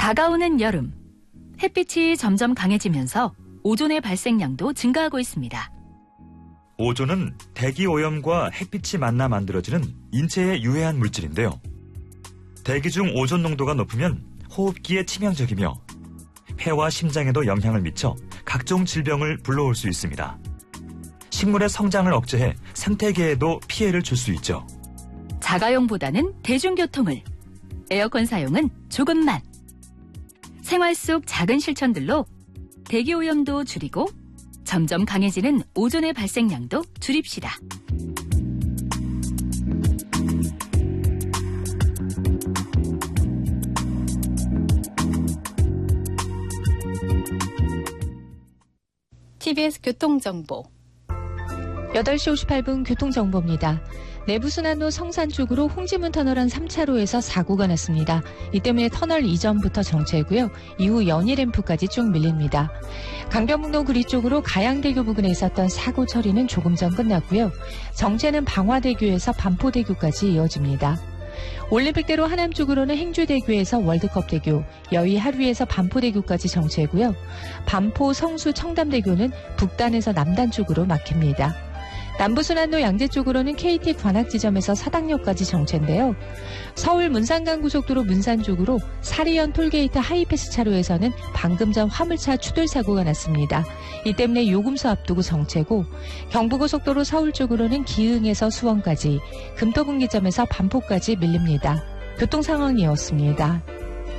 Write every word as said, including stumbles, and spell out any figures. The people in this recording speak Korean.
다가오는 여름, 햇빛이 점점 강해지면서 오존의 발생량도 증가하고 있습니다. 오존은 대기 오염과 햇빛이 만나 만들어지는 인체에 유해한 물질인데요. 대기 중 오존 농도가 높으면 호흡기에 치명적이며 폐와 심장에도 영향을 미쳐 각종 질병을 불러올 수 있습니다. 식물의 성장을 억제해 생태계에도 피해를 줄 수 있죠. 자가용보다는 대중교통을, 에어컨 사용은 조금만. 생활 속 작은 실천들로 대기오염도 줄이고 점점 강해지는 오존의 발생량도 줄입시다. 티비에스 교통정보 여덟 시 오십팔 분 교통정보입니다. 내부순환로 성산 쪽으로 홍지문 터널 삼 차로에서 사고가 났습니다. 이 때문에 터널 이전부터 정체고요. 이후 연희램프까지 쭉 밀립니다. 강변북로 구리 쪽으로 가양대교 부근에 있었던 사고 처리는 조금 전 끝났고요. 정체는 방화대교에서 반포대교까지 이어집니다. 올림픽대로 하남 쪽으로는 행주대교에서 월드컵대교, 여의 하류에서 반포대교까지 정체고요. 반포, 성수, 청담대교는 북단에서 남단 쪽으로 막힙니다. 남부순환로 양재 쪽으로는 케이티 관악지점에서 사당역까지 정체인데요. 서울 문산간고속도로 문산 쪽으로 사리연 톨게이트 하이패스 차로에서는 방금 전 화물차 추돌 사고가 났습니다. 이 때문에 요금소 앞두고 정체고, 경부고속도로 서울 쪽으로는 기흥에서 수원까지, 금토분기점에서 반포까지 밀립니다. 교통 상황이었습니다.